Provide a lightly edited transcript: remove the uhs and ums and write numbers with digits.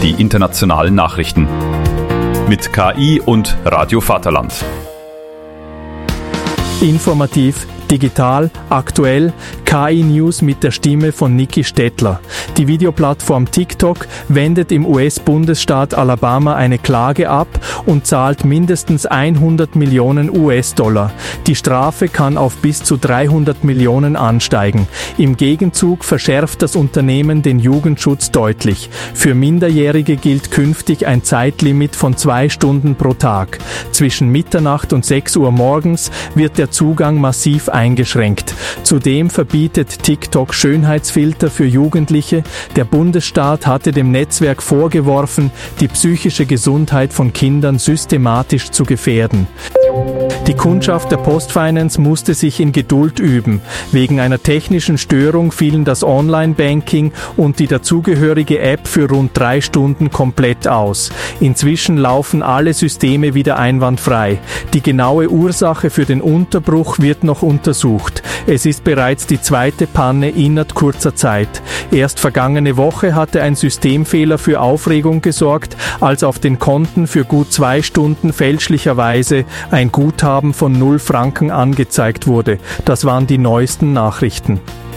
die internationalen Nachrichten. Mit KI und Radio Vaterland. Informativ, digital, aktuell, KI-News mit der Stimme von Niki Stettler. Die Videoplattform TikTok wendet im US-Bundesstaat Alabama eine Klage ab und zahlt mindestens 100 Millionen US-Dollar. Die Strafe kann auf bis zu 300 Millionen ansteigen. Im Gegenzug verschärft das Unternehmen den Jugendschutz deutlich. Für Minderjährige gilt künftig ein Zeitlimit von 2 Stunden pro Tag. Zwischen Mitternacht und 6 Uhr morgens wird der Zugang massiv eingeschränkt. Zudem verbietet TikTok Schönheitsfilter für Jugendliche. Der Bundesstaat hatte dem Netzwerk vorgeworfen, die psychische Gesundheit von Kindern systematisch zu gefährden. Die Kundschaft der Postfinance musste sich in Geduld üben. Wegen einer technischen Störung fielen das Online-Banking und die dazugehörige App für rund 3 Stunden komplett aus. Inzwischen laufen alle Systeme wieder einwandfrei. Die genaue Ursache für den Unterbruch wird noch untersucht. Es ist bereits die zweite Panne innerhalb kurzer Zeit. Erst vergangene Woche hatte ein Systemfehler für Aufregung gesorgt, als auf den Konten für gut 2 Stunden fälschlicherweise ein Guthaben von 0 Franken angezeigt wurde. Das waren die neuesten Nachrichten.